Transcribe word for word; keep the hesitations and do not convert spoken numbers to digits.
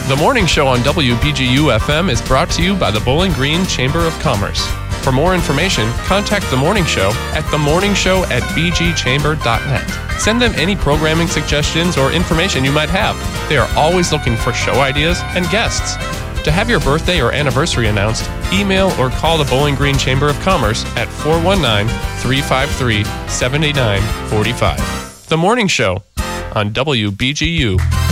The Morning Show on W B G U F M is brought to you by the Bowling Green Chamber of Commerce. For more information, contact The Morning Show at the morning show at b g chamber dot net. Send them any programming suggestions or information you might have. They are always looking for show ideas and guests. To have your birthday or anniversary announced, email or call the Bowling Green Chamber of Commerce at four one nine, three five three, seven nine four five. The Morning Show on W B G U.